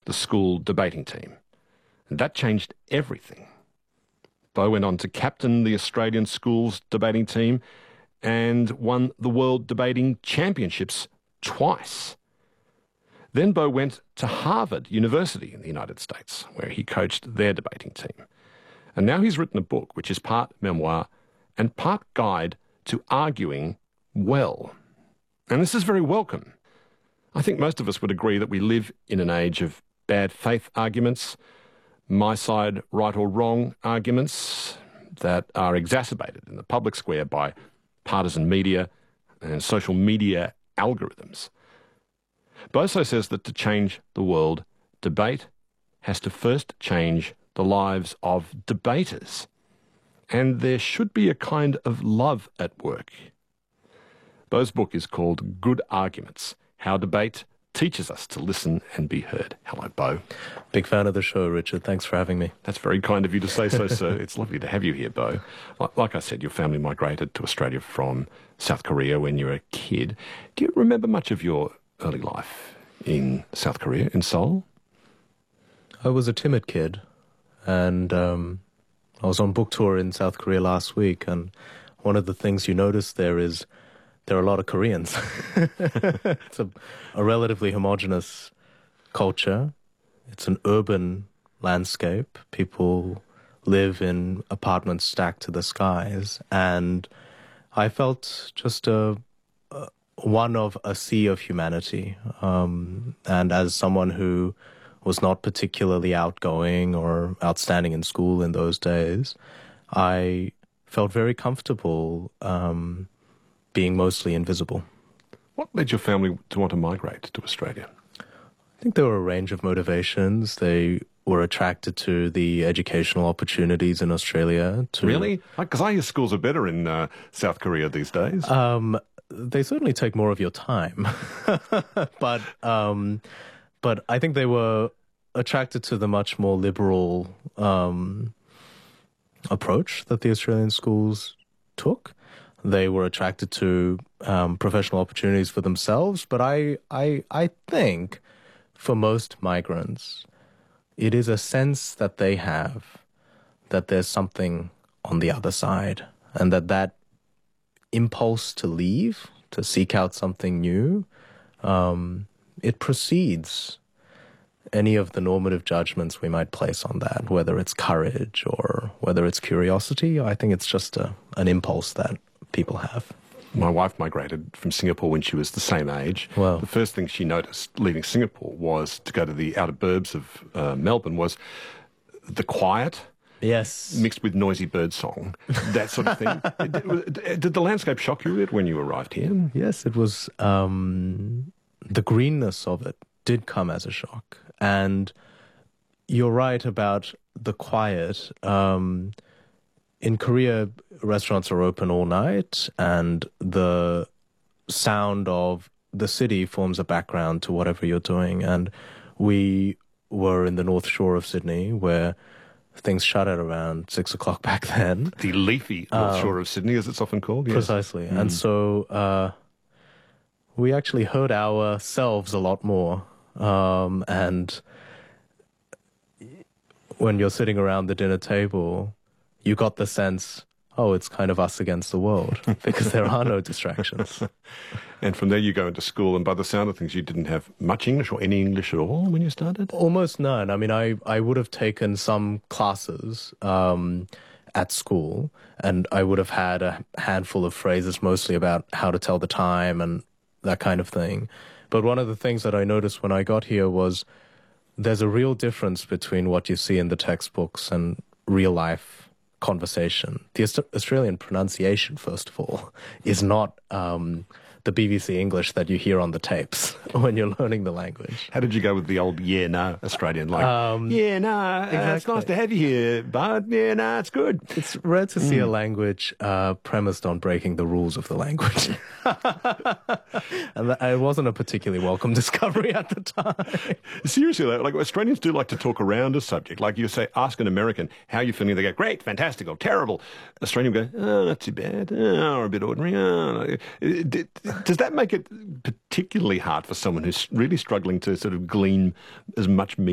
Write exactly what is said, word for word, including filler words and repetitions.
the school debating team. And that changed everything. Beau went on to captain the Australian schools debating team and won the World Debating Championships twice. Then Beau went to Harvard University in the United States, where he coached their debating team. And now he's written a book which is part memoir and part guide to arguing well. And this is very welcome. I think most of us would agree that we live in an age of bad faith arguments, my side right or wrong arguments that are exacerbated in the public square by partisan media and social media algorithms. Boso says that to change the world, debate has to first change the lives of debaters. And there should be a kind of love at work. Beau's book is called Good Arguments, How Debate Teaches Us to Listen and Be Heard. Hello, Beau. Big fan of the show, Richard. Thanks for having me. That's very kind of you to say so, sir. It's lovely to have you here, Beau. Like I said, your family migrated to Australia from South Korea when you were a kid. Do you remember much of your early life in South Korea, in Seoul? I was a timid kid, and um, I was on book tour in South Korea last week, and one of the things you notice there is there are a lot of Koreans. It's a, a relatively homogenous culture. It's an urban landscape. People live in apartments stacked to the skies, and I felt just a, a one of a sea of humanity. Um, and as someone who was not particularly outgoing or outstanding in school in those days, I felt very comfortable um, being mostly invisible. What led your family to want to migrate to Australia? I think there were a range of motivations. They were attracted to the educational opportunities in Australia. To, really? Because I hear schools are better in uh, South Korea these days. Um, they certainly take more of your time. but um, but I think they were attracted to the much more liberal um, approach that the Australian schools took. They were attracted to um, professional opportunities for themselves. But I, I, I think for most migrants, it is a sense that they have that there's something on the other side, and that that impulse to leave, to seek out something new, um, it precedes any of the normative judgments we might place on that, whether it's courage or whether it's curiosity. I think it's just a, an impulse that people have. My wife migrated from Singapore when she was the same age. Wow. The first thing she noticed leaving Singapore was to go to the outer burbs of uh, Melbourne was the quiet. Yes. Mixed with noisy bird song, that sort of thing. did, did the landscape shock you a bit when you arrived here? Yes, it was. Um, the greenness of it did come as a shock. And you're right about the quiet. Um, in Korea, restaurants are open all night, and the sound of the city forms a background to whatever you're doing. And we were in the North Shore of Sydney, where things shut at around six o'clock back then. The leafy North um, Shore of Sydney, as it's often called. Yes. Precisely. Mm. And so uh, we actually heard ourselves a lot more. Um, and when you're sitting around the dinner table, you got the sense, oh, it's kind of us against the world, because there are no distractions. And from there you go into school, and by the sound of things, you didn't have much English or any English at all when you started? Almost none. I mean, I, I would have taken some classes um, at school, and I would have had a handful of phrases mostly about how to tell the time and that kind of thing. But one of the things that I noticed when I got here was there's a real difference between what you see in the textbooks and real life conversation. The Australian pronunciation, first of all, is not um, the B B C English that you hear on the tapes when you're learning the language. How did you go with the old yeah, no Australian? Like, um, yeah, no, nah, exactly. uh, it's nice to have you here, bud. Yeah, no, nah, it's good. It's rare to see mm. a language uh, premised on breaking the rules of the language. And that, it wasn't a particularly welcome discovery at the time. Seriously, like Australians do like to talk around a subject. Like you say, ask an American, how are you feeling? They go, great, fantastic, or terrible. Australian go, oh, not too bad, oh, or a bit ordinary. Oh. Does that make it particularly hard for someone who's really struggling to sort of glean as much meaning